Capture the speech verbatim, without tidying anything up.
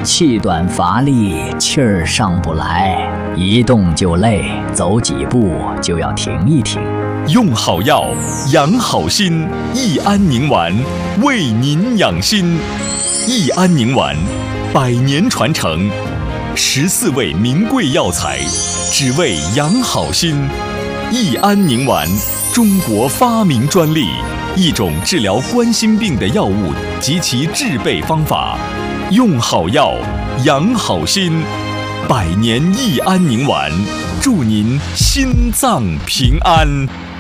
气短乏力，气儿上不来，一动就累，走几步就要停一停。 用好药，养好心，益安宁丸为您养心。益安宁丸，百年传承，十四味名贵药材，只为养好心。益安宁丸，中国发明专利，一种治疗冠心病的药物及其制备方法。用好药，养好心，百年益安宁丸，祝您心脏平安。